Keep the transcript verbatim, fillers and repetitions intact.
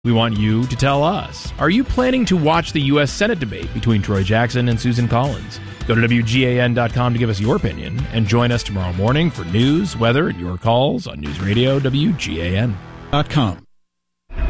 We want you to tell us. Are you planning to watch the U S Senate debate between Troy Jackson and Susan Collins? Go to W G A N dot com to give us your opinion and join us tomorrow morning for news, weather, and your calls on News Radio W G A N. Dot com.